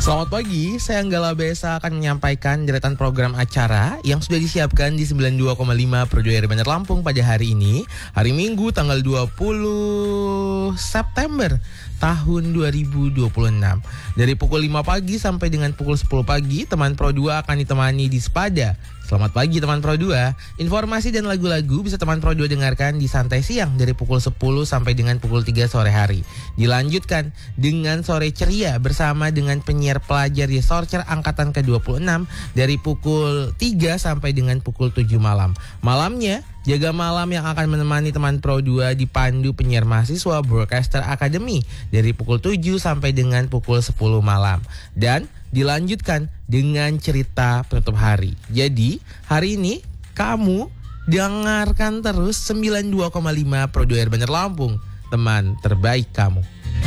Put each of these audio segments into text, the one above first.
Selamat pagi, saya Anggala Besa akan menyampaikan deretan program acara yang sudah disiapkan di 92,5 Pro 2 RRI Bandar Lampung pada hari ini, hari Minggu tanggal 20 September tahun 2026. Dari pukul 5 pagi sampai dengan pukul 10 pagi, teman Pro 2 akan ditemani di Sepada. Selamat pagi teman Pro 2. Informasi dan lagu-lagu bisa teman Pro 2 dengarkan di Santai Siang dari pukul 10 sampai dengan pukul 3 sore hari. Dilanjutkan dengan Sore Ceria bersama dengan penyiar pelajar di Sorcer angkatan ke-26 dari pukul 3 sampai dengan pukul 7 malam. Malamnya, Jaga Malam yang akan menemani teman Pro 2 dipandu penyiar mahasiswa Broadcaster Academy dari pukul 7 sampai dengan pukul 10 malam. Dan dilanjutkan dengan cerita penutup hari. Jadi, hari ini kamu dengarkan terus 92,5 Pro 2 RRI Bandar Lampung, teman terbaik kamu.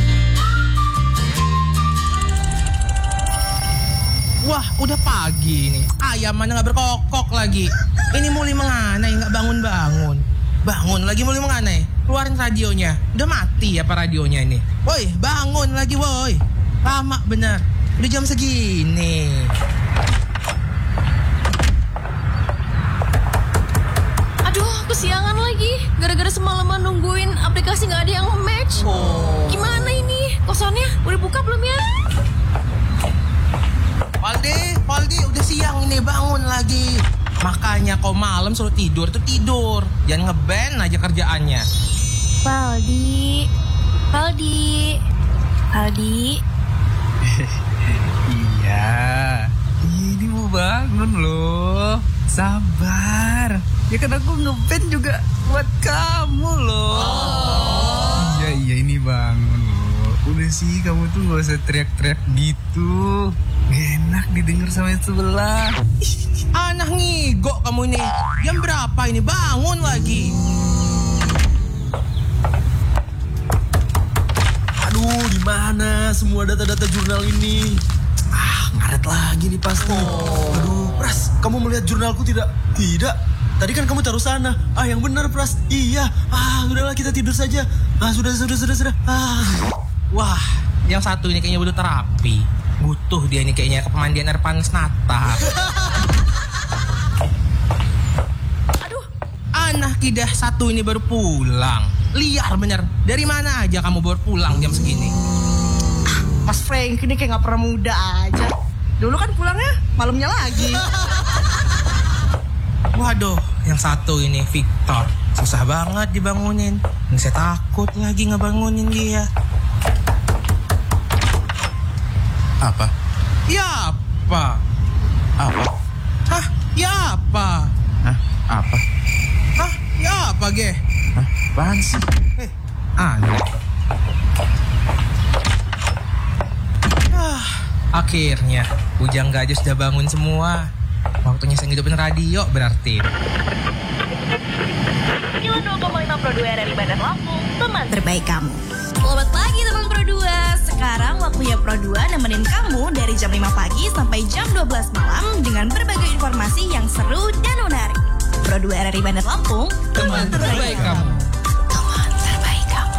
Wah, udah pagi nih. Ayam mana gak berkokok lagi. Ini mulai menganai, gak bangun-bangun. Bangun lagi mulai menganai. Keluarin radionya. Udah mati apa radionya ini? Woi, bangun lagi woi. Lama bener. Udah jam segini. Aduh, kesiangan lagi. Gara-gara semalaman nungguin aplikasi gak ada yang match. Gimana ini? Kosannya udah buka belum ya? Paldi, udah siang ini, bangun lagi. Makanya kau malam suruh tidur tuh tidur. Jangan nge-ban aja kerjaannya. Paldi. Iya, ini mau bangun loh. Sabar. Ya kan aku nge-ban juga buat kamu loh. Iya ini bangun loh. Udah sih kamu tuh gak usah teriak-teriak gitu. Enak didengar sama yang sebelah. Anak ngigok kamu ini. Jam berapa ini? Bangun lagi. Aduh, di mana semua data-data jurnal ini? Ngaret lagi nih pasti. Aduh, Pras, kamu melihat jurnalku tidak? Tidak. Tadi kan kamu taruh sana. Yang benar, Pras. Iya. Udahlah kita tidur saja. Sudah. Wah, yang satu ini kayaknya butuh terapi. Butuh dia ini kayaknya ke pemandian air panas Natal. Aduh, anak kidah satu ini baru pulang. Liar bener. Dari mana aja kamu baru pulang jam segini? Mas Frank ini kayak gak pernah muda aja. Dulu kan pulangnya malamnya lagi. Waduh, yang satu ini Victor. Susah banget dibangunin. Ini saya takut lagi ngebangunin dia. Apa? Ya apa? Apa? Hah? Ya apa? Hah? Apa? Hah? Ya apa, Ge? Hah? Apaan sih? Aneh. Akhirnya Ujang Gajah sudah bangun semua. Waktunya saya ngidupin radio berarti. 92,5 Pro 2 RRI Bandar Lampung, teman terbaik kamu. Selamat pagi teman Pro 2. Sekarang waktunya Pro 2 nemenin kamu dari jam 5 pagi sampai jam 12 malam dengan berbagai informasi yang seru dan menarik. Pro 2 RRI Bandar Lampung, Teman terbaik kamu. Teman terbaik kamu.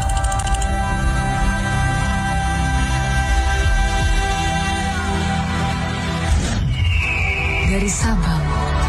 Dari Sabang